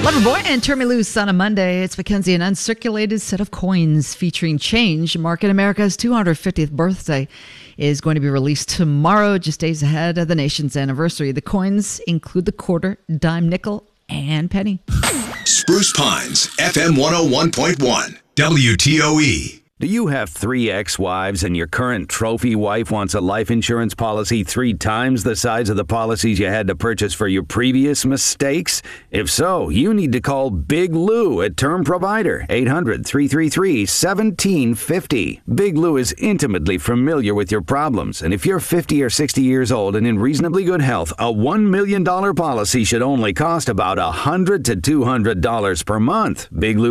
Loverboy and Turn Me Loose on a Monday. It's Mackenzie, an uncirculated set of coins featuring change marking America's 250th birthday is going to be released tomorrow, just days ahead of the nation's anniversary. The coins include the quarter, dime, nickel, and penny. Spruce Pines, FM 101.1, WTOE. Do you have 3 ex-wives and your current trophy wife wants a life insurance policy 3 times the size of the policies you had to purchase for your previous mistakes? If so, you need to call Big Lou at Term Provider, 800-333-1750. Big Lou is intimately familiar with your problems, and if you're 50 or 60 years old and in reasonably good health, a $1 million policy should only cost about $100 to $200 per month. Big Lou